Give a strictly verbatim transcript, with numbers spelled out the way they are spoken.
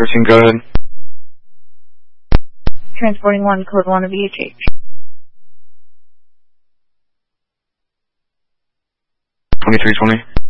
thirteen, go ahead. Transporting one, code one of V H H. twenty-three twenty.